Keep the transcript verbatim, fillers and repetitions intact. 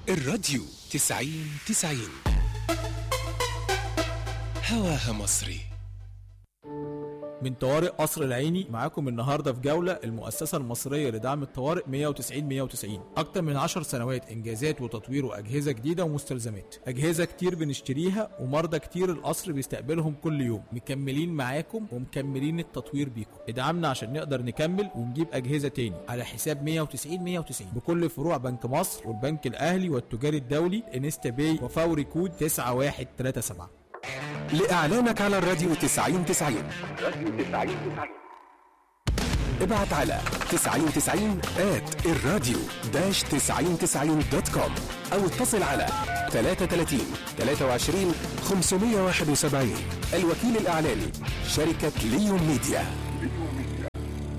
الراديو تسعين تسعين هواها مصري. من طوارئ قصر العيني معاكم النهارده في جوله المؤسسه المصريه لدعم الطوارئ مية وتسعين مية وتسعين. اكتر من عشر سنوات انجازات وتطوير واجهزه جديده ومستلزمات، اجهزه كتير بنشتريها ومرضى كتير القصر بيستقبلهم كل يوم. مكملين معاكم ومكملين التطوير بيكم. ادعمنا عشان نقدر نكمل ونجيب اجهزه تاني على حساب مية وتسعين مية وتسعين بكل فروع بنك مصر والبنك الاهلي والتجاري الدولي انستا باي وفوري كود تسعة واحد تلاتة سبعة. لإعلانك على الراديو تسعين تسعين ابعت على تسعين تسعين آت الراديو داش تسعين تسعين دوت كوم أو اتصل على ثلاثة ثلاثين ثلاثة وعشرين خمسمية وواحد وسبعين. الوكيل الإعلاني شركة ليون ميديا.